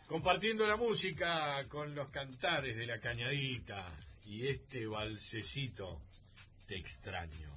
Compartiendo la música con los cantares de la cañadita y este balsecito, te extraño.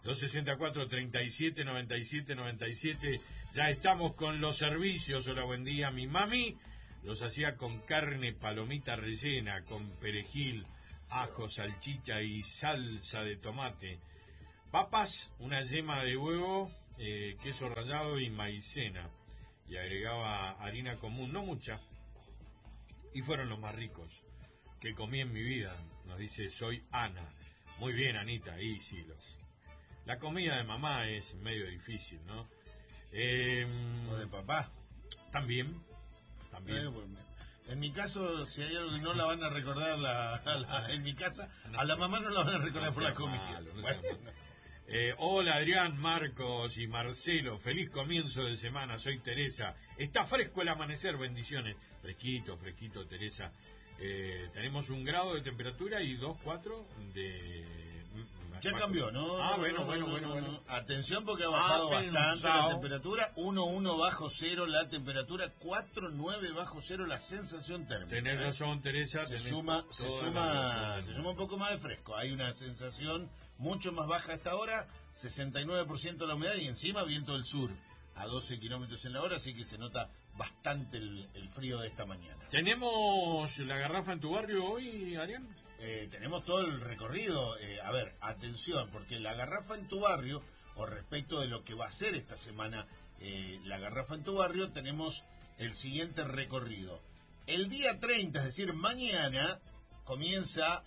264-37-97-97. Ya estamos con los servicios. Hola, buen día. Mi mami los hacía con carne palomita rellena, con perejil, ajo, salchicha y salsa de tomate. Papas, una yema de huevo, queso rallado y maicena. Y agregaba harina común, no mucha. Y fueron los más ricos que comí en mi vida, nos dice Soy Ana. Muy bien, Anita, ahí sí los... La comida de mamá es medio difícil, ¿no? ¿O de papá? También. En mi caso, si hay algo que no la van a recordar en mi casa, a la mamá no la van a recordar por la comida. Hola Adrián, Marcos y Marcelo, feliz comienzo de semana, soy Teresa. Está fresco el amanecer, bendiciones. Fresquito, Teresa. Tenemos 1 grado de temperatura y 2,4 de... Ya cambió, ¿no? Bueno. Atención porque ha bajado bastante la temperatura. 1,1 bajo cero la temperatura, 4,9 bajo cero la sensación térmica. Tenés razón, Teresa. Se suma un poco más de fresco. Hay una sensación mucho más baja a esta hora, 69% la humedad y encima viento del sur a 12 kilómetros en la hora, así que se nota bastante el frío de esta mañana. ¿Tenemos la garrafa en tu barrio hoy, Arián? Tenemos todo el recorrido. A ver, atención, porque la garrafa en tu barrio, o respecto de lo que va a ser esta semana la garrafa en tu barrio, tenemos el siguiente recorrido. El día 30, es decir, mañana, comienza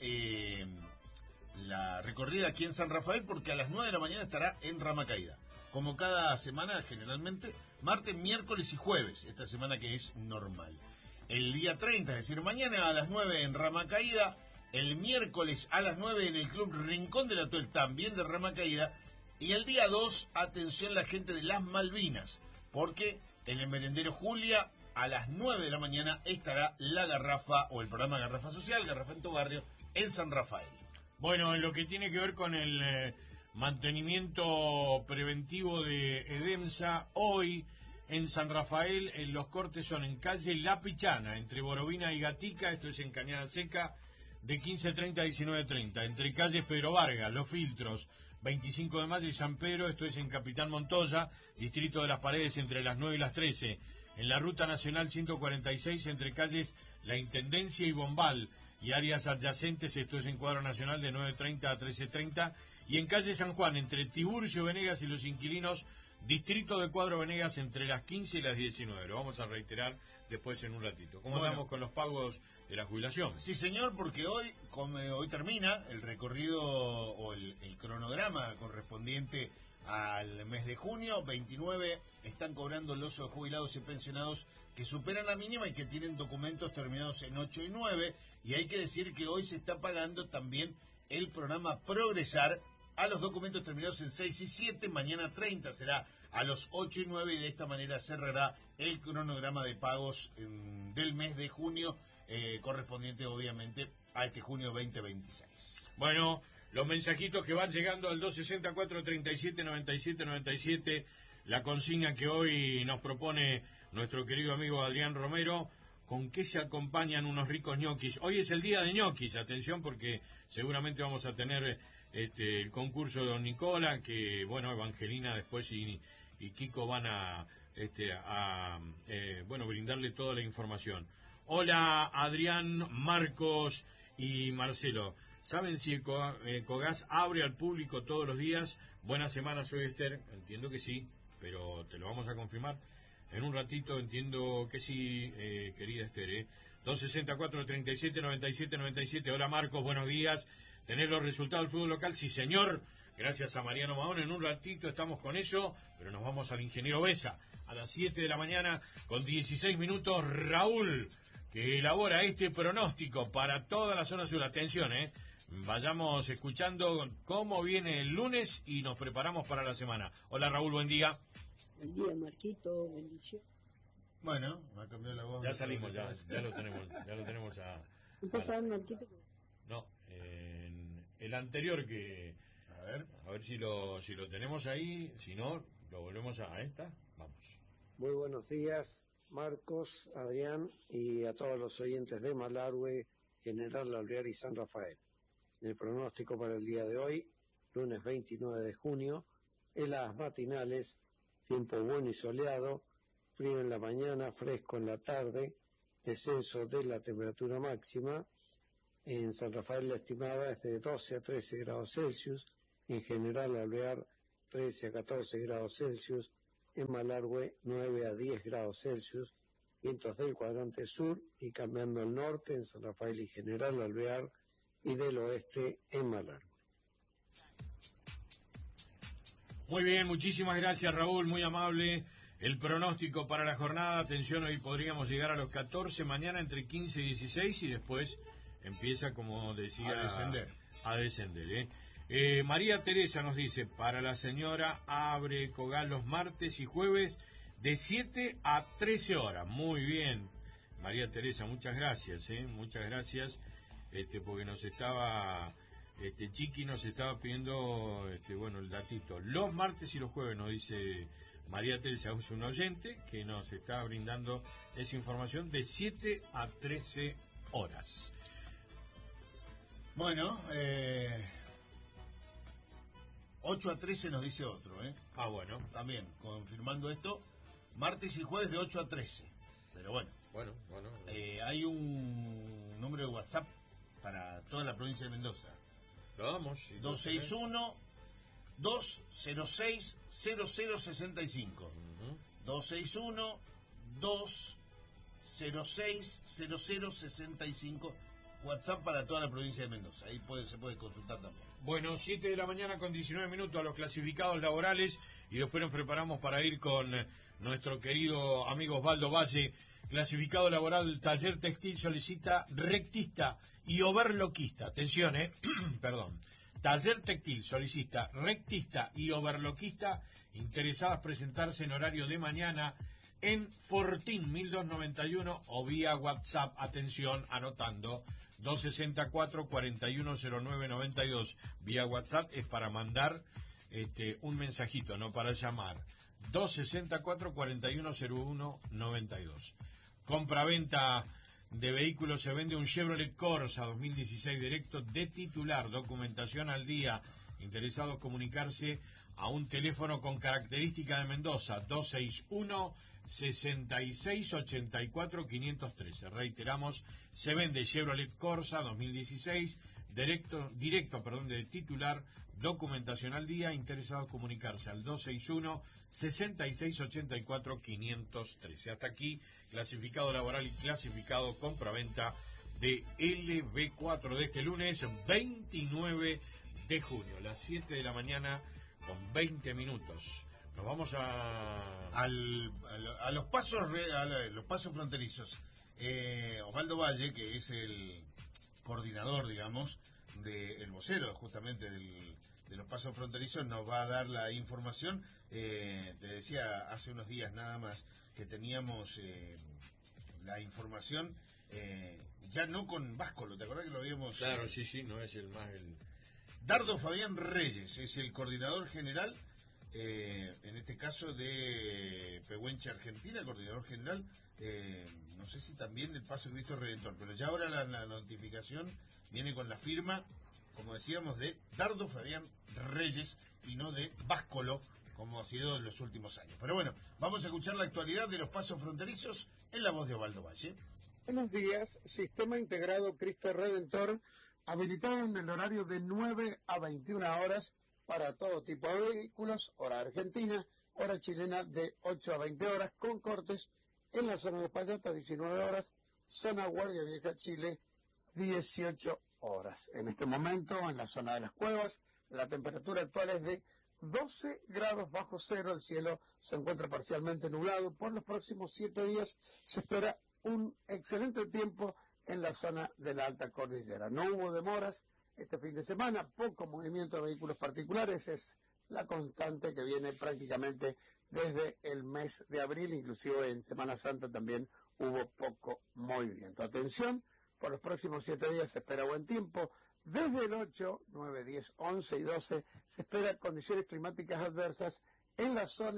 la recorrida aquí en San Rafael, porque a las 9 de la mañana estará en Ramacaída. Como cada semana, generalmente, martes, miércoles y jueves, esta semana que es normal. El día 30, es decir, mañana a las 9 en Ramacaída, el miércoles a las 9 en el Club Rincón del Atuel, también de Ramacaída, y el día 2, atención la gente de las Malvinas, porque en el merendero Julia, a las 9 de la mañana, estará la garrafa, o el programa Garrafa Social, Garrafa en tu Barrio, en San Rafael. Bueno, en lo que tiene que ver con el... mantenimiento preventivo de EDEMSA, hoy en San Rafael los cortes son en calle La Pichana, entre Borovina y Gatica, esto es en Cañada Seca, de 15:30 a 19:30, entre calles Pedro Vargas, Los Filtros, 25 de Mayo y San Pedro, esto es en Capitán Montoya, Distrito de las Paredes, entre las 9 y las 13, en la Ruta Nacional 146, entre calles La Intendencia y Bombal, y áreas adyacentes, esto es en Cuadro Nacional de 9:30 a 13:30, y en calle San Juan, entre Tiburcio Venegas y Los Inquilinos, Distrito de Cuadro Venegas, entre las 15 y las 19. Lo vamos a reiterar después en un ratito. ¿Cómo estamos con los pagos de la jubilación? Sí, señor, porque hoy termina el recorrido o el cronograma correspondiente al mes de junio. 29 están cobrando los jubilados y pensionados que superan la mínima y que tienen documentos terminados en 8 y 9. Y hay que decir que hoy se está pagando también el programa Progresar a los documentos terminados en 6 y 7. Mañana 30 será a los 8 y 9 y de esta manera cerrará el cronograma de pagos del mes de junio, correspondiente obviamente a este junio 2026. Bueno, los mensajitos que van llegando al 264-37-97-97, la consigna que hoy nos propone nuestro querido amigo Adrián Romero. ¿Con qué se acompañan unos ricos ñoquis? Hoy es el día de ñoquis, atención, porque seguramente vamos a tener el concurso de Don Nicola, que, bueno, Evangelina después y Kiko van a brindarle toda la información. Hola, Adrián, Marcos y Marcelo. ¿Saben si Ecogas abre al público todos los días? Buena semana, soy Esther. Entiendo que sí, pero te lo vamos a confirmar. En un ratito entiendo que sí, querida Esther. 264-37-97-97. Hola Marcos, buenos días. ¿Tenés los resultados del fútbol local? Sí, señor. Gracias a Mariano Mahón. En un ratito estamos con eso, pero nos vamos al ingeniero Besa. A las 7 de la mañana, con 16 minutos, Raúl, que elabora este pronóstico para toda la zona sur. Atención, vayamos escuchando cómo viene el lunes y nos preparamos para la semana. Hola Raúl, buen día. Buen día, Marquito, bendición. Bueno, ha cambiado la voz. Ya salimos, ya lo tenemos a... ¿Estás hablando, Marquito? No, en el anterior que... A ver si lo tenemos ahí, si no, lo volvemos a esta. Vamos. Muy buenos días, Marcos, Adrián y a todos los oyentes de Malargüe, General Alvear y San Rafael. El pronóstico para el día de hoy, lunes 29 de junio, heladas matinales, tiempo bueno y soleado, frío en la mañana, fresco en la tarde, descenso de la temperatura máxima. En San Rafael la estimada es de 12 a 13 grados Celsius, en General Alvear 13 a 14 grados Celsius, en Malargüe 9 a 10 grados Celsius, vientos del cuadrante sur y cambiando al norte en San Rafael y General Alvear y del oeste en Malargüe. Muy bien, muchísimas gracias Raúl, muy amable. El pronóstico para la jornada, atención, hoy podríamos llegar a los 14, mañana entre 15 y 16 y después empieza, como decía, a descender. María Teresa nos dice, para la señora abre Cogal los martes y jueves de 7 a 13 horas. Muy bien, María Teresa, muchas gracias, muchas gracias, porque nos estaba, Chiqui nos estaba pidiendo, el datito. Los martes y los jueves, nos dice María Teresa, es un oyente que nos está brindando esa información de 7 a 13 horas. Bueno, 8 a 13 nos dice otro, Ah, bueno. También, confirmando esto, martes y jueves de 8 a 13. Pero bueno. Bueno. Hay un número de WhatsApp para toda la provincia de Mendoza. Lo damos. Sí, 261-206-0065. 261-206-0065. WhatsApp para toda la provincia de Mendoza. Ahí se puede consultar también. Bueno, 7 de la mañana con 19 minutos a los clasificados laborales y después nos preparamos para ir con nuestro querido amigo Osvaldo Valle. Clasificado laboral, taller textil solicita rectista y overloquista. Atención, perdón. Taller textil solicita rectista y overloquista. Interesadas presentarse en horario de mañana en Fortín 1291 o vía WhatsApp. Atención, anotando 264-410992. Vía WhatsApp es para mandar un mensajito, no para llamar. 264-410192. Compra-venta de vehículos, se vende un Chevrolet Corsa 2016 directo de titular, documentación al día. Interesados comunicarse a un teléfono con característica de Mendoza, 261-6684-513. Reiteramos, se vende Chevrolet Corsa 2016 directo de titular, documentación al día. Interesados comunicarse al 261-6684-513. Hasta aquí, clasificado laboral y clasificado compraventa de LV4 de este lunes 29 de junio, las 7 de la mañana con 20 minutos. Nos vamos a los pasos fronterizos. Osvaldo Valle, que es el coordinador, digamos, el vocero justamente de los pasos fronterizos, nos va a dar la información. Te decía hace unos días nada más que teníamos la información ya no con Báscolo, ¿te acordás que lo habíamos? Claro, sí, no es el más... Dardo Fabián Reyes es el coordinador general, en este caso de Pehuenche, Argentina, coordinador general, no sé si también del Paso Cristo Redentor, pero ya ahora la notificación viene con la firma, como decíamos, de Dardo Fabián Reyes y no de Báscolo, como ha sido en los últimos años. Pero bueno, vamos a escuchar la actualidad de los pasos fronterizos en la voz de Osvaldo Valle. Buenos días, Sistema Integrado Cristo Redentor, habilitado en el horario de 9 a 21 horas para todo tipo de vehículos, hora argentina, hora chilena de 8 a 20 horas, con cortes en la zona de Payata 19 horas, zona Guardia Vieja Chile 18 horas. En este momento, en la zona de las cuevas, la temperatura actual es de 12 grados bajo cero, el cielo se encuentra parcialmente nublado. Por los próximos 7 días se espera un excelente tiempo en la zona de la alta cordillera. No hubo demoras este fin de semana, poco movimiento de vehículos particulares, es la constante que viene prácticamente desde el mes de abril, inclusive en Semana Santa también hubo poco movimiento. Atención, por los próximos 7 días se espera buen tiempo. Desde el 8, 9, 10, 11 y 12 se espera condiciones climáticas adversas en la zona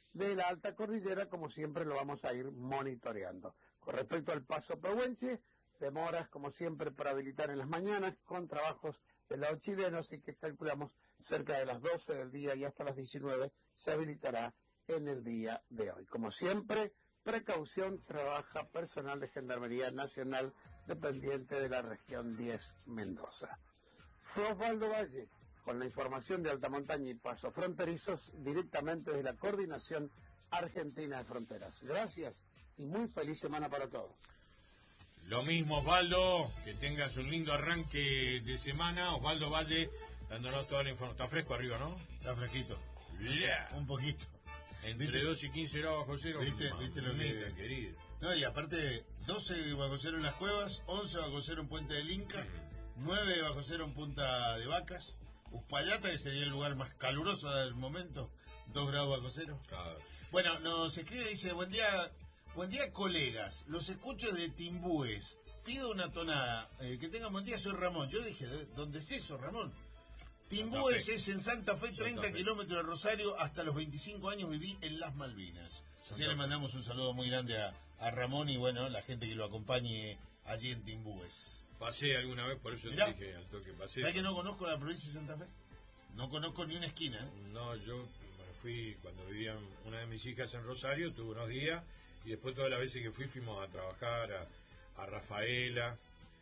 de la alta cordillera, como siempre lo vamos a ir monitoreando. Con respecto al paso pehuenche, demoras como siempre para habilitar en las mañanas, con trabajos del lado chileno, así que calculamos cerca de las 12 del día y hasta las 19 se habilitará en el día de hoy. Como siempre, precaución, trabaja personal de Gendarmería Nacional dependiente de la región 10 Mendoza. Fue Osvaldo Valle con la información de alta montaña y pasos fronterizos directamente de la Coordinación Argentina de Fronteras. Gracias y muy feliz semana para todos. Lo mismo, Osvaldo, que tengas un lindo arranque de semana. Osvaldo Valle, dándonos toda la información. Está fresco arriba, ¿no? Está fresquito. Yeah. Un poquito. Entre ¿Viste? 2 y 15 grados bajo cero. ¿Viste lo que... querido? No, y aparte, 12 bajo cero en las cuevas, 11 bajo cero en Puente del Inca, 9 bajo cero en Punta de Vacas, Uspallata, que sería el lugar más caluroso del momento, 2 grados bajo cero. Claro. Bueno, nos escribe, dice, buen día colegas, los escucho de Timbúes, pido una tonada, que tengan buen día, soy Ramón. Yo dije, ¿dónde es eso, Ramón? Timbúes es en Santa Fe, 30 kilómetros de Rosario, hasta los 25 años viví en las Malvinas. Así le mandamos un saludo muy grande a Ramón y bueno, la gente que lo acompañe allí en Timbúes. Pasé alguna vez, por eso Mirá, te dije al toque, pasé. ¿Sabes que no conozco la provincia de Santa Fe? No conozco ni una esquina, ¿eh? No, yo me fui cuando vivía una de mis hijas en Rosario, tuve unos días, y después todas las veces que fuimos a trabajar a Rafaela,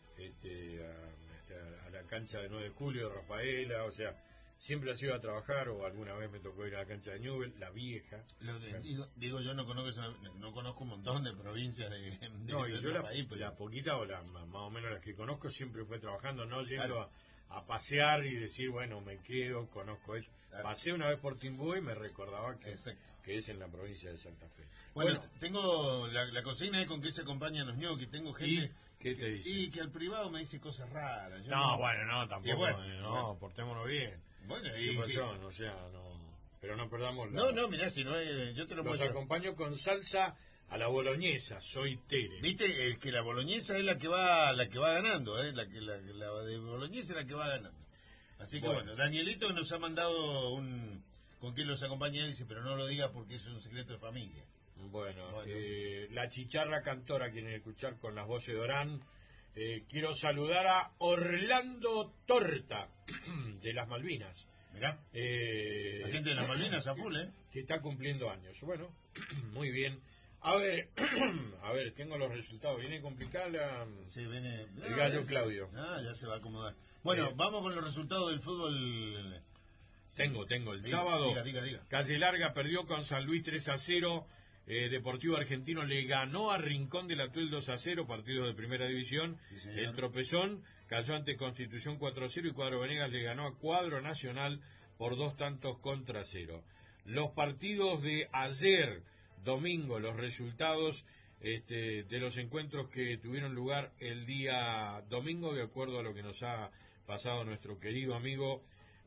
a la cancha de 9 de julio de Rafaela, o sea, siempre has ido a trabajar, o alguna vez me tocó ir a la cancha de Newell, la vieja. Digo, yo no conozco un montón de provincias de No, y yo país, pero... la poquita o más o menos las que conozco siempre fue trabajando, no yendo a pasear y decir, bueno, me quedo, conozco eso. Claro. Pasé una vez por Timbú y me recordaba que es en la provincia de Santa Fe. Bueno, tengo la consigna es con que se acompañan los ñoquis. Tengo gente... ¿Y qué te dice? Y que al privado me dice cosas raras. Yo Tampoco. Bueno, Portémonos bien. Bueno, ¿Qué pasó? O sea, no... Pero no perdamos mirá, si no es... Yo te lo Los muestro. acompaño con salsa a la boloñesa, soy Tere. Viste, que la boloñesa es la que va ganando, la de boloñesa es la que va ganando. Así que bueno, Danielito nos ha mandado con quien los acompaña, él dice, pero no lo diga porque es un secreto de familia. Bueno. La chicharra cantora, quieren escuchar con las voces de Orán. Quiero saludar a Orlando Torta, de las Malvinas. Mirá, la gente de las Malvinas a full, que está cumpliendo años. Bueno, muy bien. A ver, tengo los resultados. Viene complicada viene el gallo Claudio. Ya se va a acomodar. Bueno, vamos con los resultados del fútbol. Tengo. El sábado, Diga. Calle Larga perdió con San Luis 3-0. Deportivo Argentino le ganó a Rincón del Atuel 2-0, partidos de primera división. Sí, El Tropezón cayó ante Constitución 4-0 y Cuadro Venegas le ganó a Cuadro Nacional por 2-0. Los partidos de ayer, domingo, los resultados de los encuentros que tuvieron lugar el día domingo, de acuerdo a lo que nos ha pasado nuestro querido amigo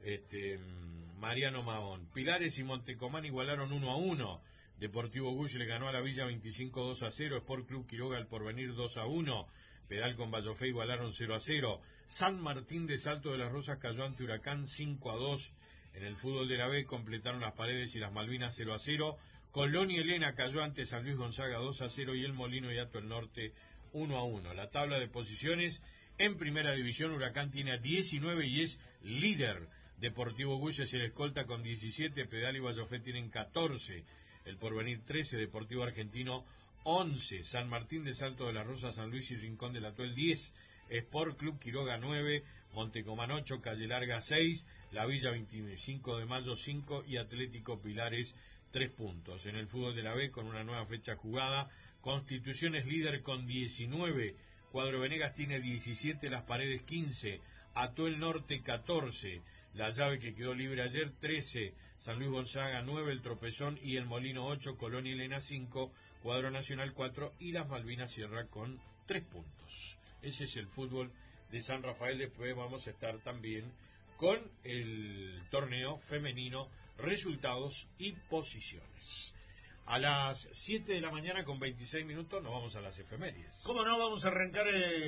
Mariano Mahón. Pilares y Montecomán igualaron 1-1. Deportivo Gush le ganó a la Villa 25 2-0. Sport Club Quiroga El Porvenir 2-1. Pedal con Vallofé igualaron 0-0. San Martín de Salto de las Rosas cayó ante Huracán 5-2. En el fútbol de la B completaron las Paredes y las Malvinas 0-0. Colón y Elena cayó ante San Luis Gonzaga 2-0 y El Molino y Hato el Norte 1-1. La tabla de posiciones en primera división, Huracán tiene a 19 y es líder. Deportivo Gush es el escolta con 17, Pedal y Vallofé tienen 14. El Porvenir 13, Deportivo Argentino 11, San Martín de Salto de las Rosas, San Luis y Rincón del Atuel 10, Sport Club Quiroga 9, Montecomán 8, Calle Larga 6, La Villa 25 de Mayo 5 y Atlético Pilares 3 puntos. En el fútbol de la B, con una nueva fecha jugada, Constitución es líder con 19, Cuadro Venegas tiene 17, Las Paredes 15, Atuel Norte 14, La Llave que quedó libre ayer 13, San Luis Gonzaga 9, El Tropezón y El Molino 8, Colón y Elena 5, Cuadro Nacional 4 y Las Malvinas cierra con 3 puntos. Ese es el fútbol de San Rafael. Después vamos a estar también con el torneo femenino, resultados y posiciones. A las 7 de la mañana con 26 minutos nos vamos a las efemérides. ¿Cómo no? Vamos a arrancar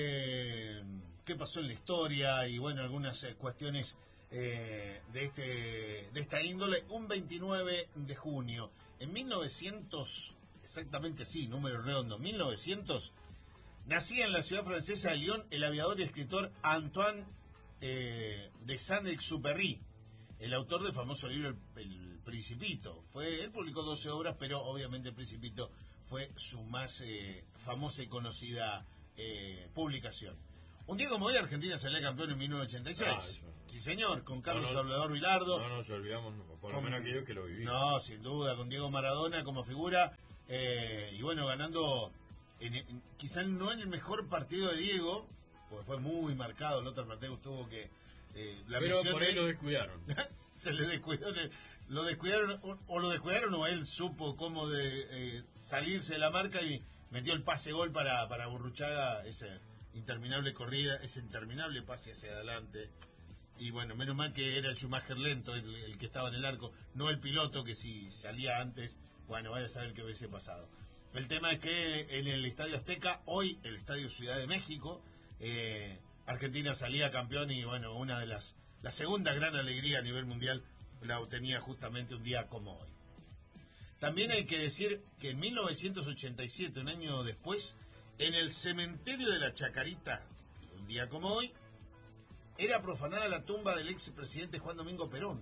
qué pasó en la historia y bueno, algunas cuestiones de esta índole. Un 29 de junio, En 1900, exactamente sí, número redondo, 1900, nacía en la ciudad francesa de Lyon el aviador y escritor Antoine de Saint-Exupéry, el autor del famoso libro El Principito. Él publicó 12 obras, pero obviamente El Principito fue su más famosa y conocida publicación. Un día como hoy, Argentina salía campeón en 1986. Sí, señor, con Carlos Salvador Vilardo. No nos olvidamos, por lo menos aquellos que lo vivimos. No, sin duda, con Diego Maradona como figura. Y bueno, ganando, quizás no en el mejor partido de Diego, porque fue muy marcado. El otro partido tuvo que... pero por ahí lo descuidaron. Se le descuidó, lo descuidaron o él supo cómo salirse de la marca y metió el pase gol para Burruchaga, esa interminable corrida, ese interminable pase hacia adelante. Y bueno, menos mal que era el Schumacher lento el que estaba en el arco, no el piloto, que si salía antes, bueno, vaya a saber qué hubiese pasado. El tema es que en el Estadio Azteca, hoy el Estadio Ciudad de México, Argentina salía campeón y bueno, la segunda gran alegría a nivel mundial la obtenía justamente un día como hoy. También hay que decir que en 1987, un año después, en el cementerio de la Chacarita, un día como hoy, era profanada la tumba del expresidente Juan Domingo Perón,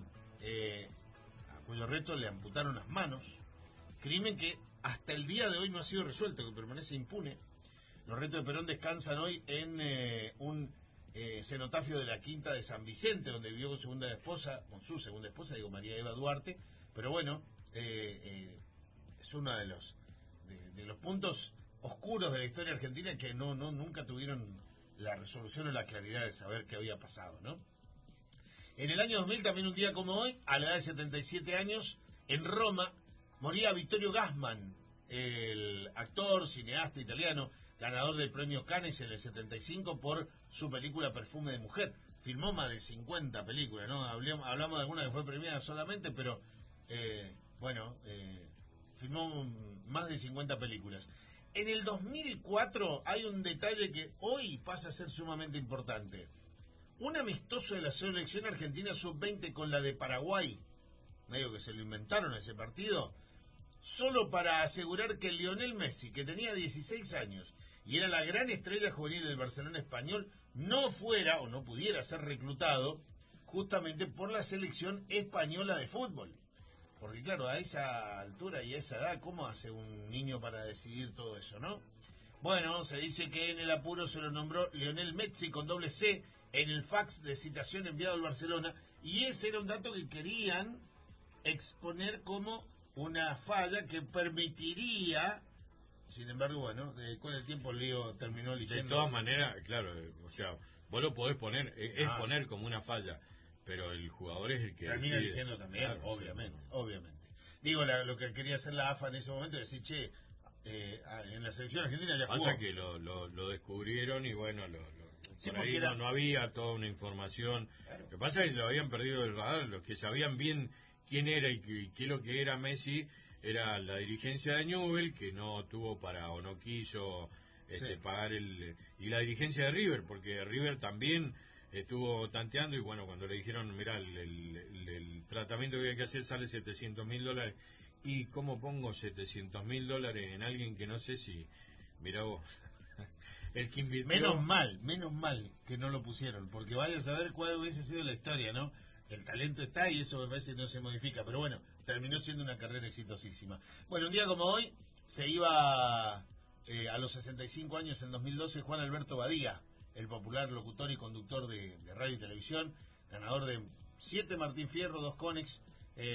a cuyo resto le amputaron las manos, crimen que hasta el día de hoy no ha sido resuelto, que permanece impune. Los restos de Perón descansan hoy en un cenotafio de la Quinta de San Vicente, donde vivió con su segunda esposa, digo, María Eva Duarte. Pero bueno, es uno de los puntos oscuros de la historia argentina que nunca tuvieron la resolución o la claridad de saber qué había pasado, ¿no? En el año 2000, también un día como hoy, a la edad de 77 años, en Roma, moría Vittorio Gassman, el actor, cineasta italiano, ganador del premio Cannes en el 75 por su película Perfume de Mujer. Filmó más de 50 películas, ¿no? Hablamos de alguna que fue premiada solamente, pero filmó más de 50 películas. En el 2004 hay un detalle que hoy pasa a ser sumamente importante. Un amistoso de la selección argentina sub-20 con la de Paraguay, medio que se lo inventaron ese partido, solo para asegurar que Lionel Messi, que tenía 16 años y era la gran estrella juvenil del Barcelona español, no fuera o no pudiera ser reclutado justamente por la selección española de fútbol. Porque claro, a esa altura y a esa edad, ¿cómo hace un niño para decidir todo eso, no? Bueno, se dice que en el apuro se lo nombró Lionel Messi con doble C en el fax de citación enviado al Barcelona, y ese era un dato que querían exponer como una falla que permitiría, sin embargo, bueno, con el tiempo el lío terminó eligiendo. De todas maneras, claro, o sea, vos lo podés poner, poner como una falla, pero el jugador es el que termina decide. Eligiendo también, Claro, obviamente, sí, obviamente. Digo, lo que quería hacer la AFA en ese momento es decir, che, en la selección argentina ya jugó. Pasa que lo descubrieron y bueno, Sí, por ahí no había toda una información. Claro. Lo que pasa es que lo habían perdido del radar. Los que sabían bien quién era y qué lo que era Messi era la dirigencia de Newell, que no tuvo o no quiso pagar y la dirigencia de River, porque River también estuvo tanteando, y bueno, cuando le dijeron, mirá, el tratamiento que hay que hacer sale $700.000, y cómo pongo $700.000 en alguien que no sé si, mirá vos, el que invirtió... Menos mal que no lo pusieron, porque vaya a saber cuál hubiese sido la historia, ¿no? El talento está y eso me parece no se modifica, pero bueno, terminó siendo una carrera exitosísima. Bueno, un día como hoy se iba a los 65 años, en 2012, Juan Alberto Badía, el popular locutor y conductor de radio y televisión, ganador de 7 Martín Fierro, 2 Conex,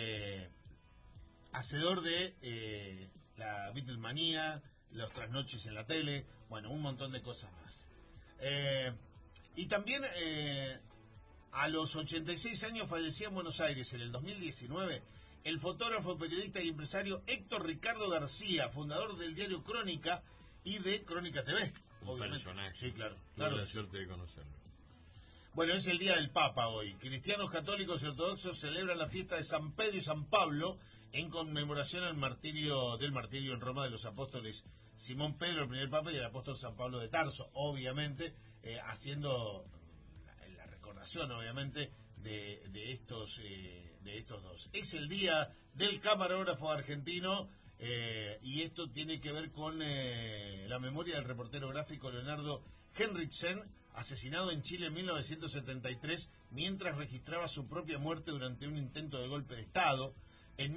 hacedor de la Beatlemanía, los trasnoches en la tele, bueno, un montón de cosas más. Y también a los 86 años fallecía en Buenos Aires en el 2019 el fotógrafo, periodista y empresario Héctor Ricardo García, fundador del diario Crónica y de Crónica TV. Un personaje. Sí, claro. Tuve la suerte de conocerlo. Bueno, es el día del Papa hoy. Cristianos, católicos y ortodoxos celebran la fiesta de San Pedro y San Pablo en conmemoración del martirio en Roma de los apóstoles Simón Pedro, el primer Papa, y el apóstol San Pablo de Tarso, obviamente, haciendo la recordación, obviamente, de estos dos. Es el día del camarógrafo argentino, y esto tiene que ver con la memoria del reportero gráfico Leonardo Henriksen, asesinado en Chile en 1973 mientras registraba su propia muerte durante un intento de golpe de Estado. En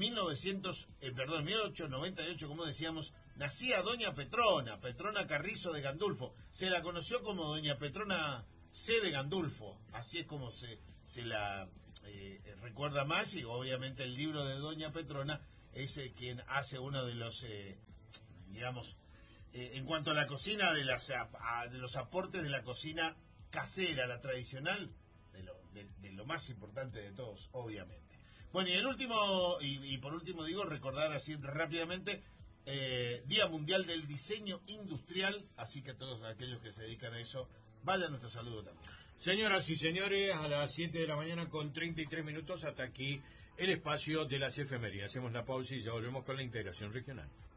1898, como decíamos, nacía Doña Petrona Carrizo de Gandulfo. Se la conoció como Doña Petrona C. de Gandulfo, así es como se la recuerda más, y obviamente el libro de Doña Petrona es quien hace uno de los, en cuanto a la cocina, de los aportes de la cocina casera, la tradicional, de lo más importante de todos, obviamente. Bueno, y el último, y por último digo, recordar así rápidamente, Día Mundial del Diseño Industrial, así que todos aquellos que se dedican a eso, vaya nuestro saludo también. Señoras y señores, a las 7 de la mañana con 33 minutos, hasta aquí el espacio de las efemérides. Hacemos la pausa y ya volvemos con la integración regional.